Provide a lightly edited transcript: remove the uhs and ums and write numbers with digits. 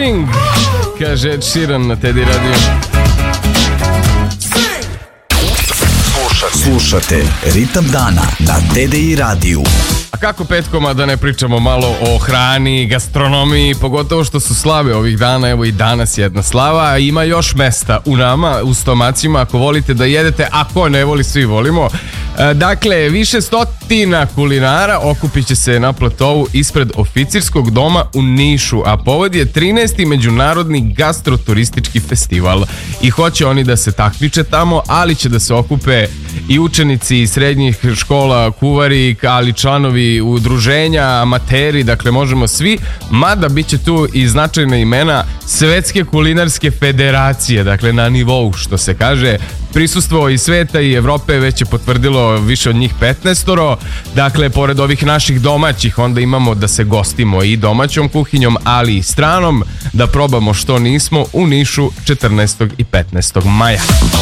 Morning, kaže Ed Sheeran na Teddy Radio. Slušate Ritam dana na TDI radiju. A kako petkoma da ne pričamo malo o hrani, gastronomiji, pogotovo što su slave ovih dana, evo i danas jedna slava, a ima još mesta u nama, u stomacima, ako volite da jedete, ako ne voli, svi volimo. Dakle, više stotina kulinara okupit će se na platovu ispred Oficirskog doma u Nišu, a povod je 13. međunarodni gastroturistički festival. I hoće oni da se takmiče tamo, ali će da se okupe i učenici srednjih škola, kuvari, ali članovi udruženja, amateri, dakle možemo svi, mada bit će tu i značajna imena Svetske kulinarske federacije, dakle na nivou, što se kaže. Prisustvo iz sveta i Evrope već je potvrdilo više od njih 15. Dakle, pored ovih naših domaćih, onda imamo da se gostimo i domaćom kuhinjom, ali i stranom, da probamo što nismo u Nišu 14. i 15. maja.